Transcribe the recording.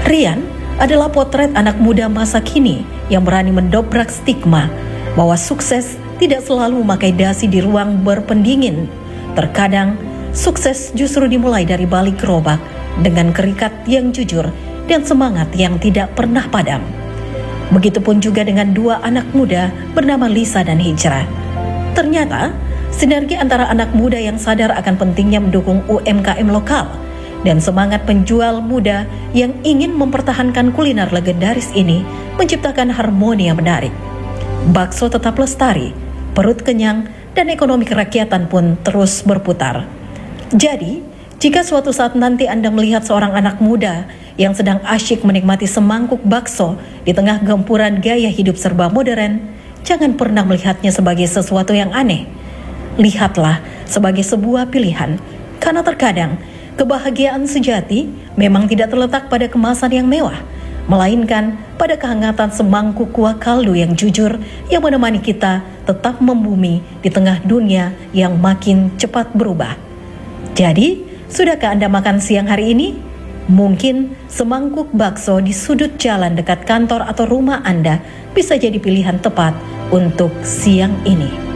Rian adalah potret anak muda masa kini yang berani mendobrak stigma bahwa sukses tidak selalu memakai dasi di ruang berpendingin. Terkadang, sukses justru dimulai dari balik gerobak dengan kerikat yang jujur dan semangat yang tidak pernah padam. Begitupun juga dengan dua anak muda bernama Lisa dan Hijrah. Ternyata, sinergi antara anak muda yang sadar akan pentingnya mendukung UMKM lokal dan semangat penjual muda yang ingin mempertahankan kuliner legendaris ini menciptakan harmoni yang menarik. Bakso tetap lestari, perut kenyang, dan ekonomi kerakyatan pun terus berputar. Jadi, jika suatu saat nanti Anda melihat seorang anak muda yang sedang asyik menikmati semangkuk bakso di tengah gempuran gaya hidup serba modern, jangan pernah melihatnya sebagai sesuatu yang aneh. Lihatlah sebagai sebuah pilihan, karena terkadang kebahagiaan sejati memang tidak terletak pada kemasan yang mewah, melainkan pada kehangatan semangkuk kuah kaldu yang jujur yang menemani kita tetap membumi di tengah dunia yang makin cepat berubah. Jadi, sudahkah Anda makan siang hari ini? Mungkin semangkuk bakso di sudut jalan dekat kantor atau rumah Anda bisa jadi pilihan tepat untuk siang ini.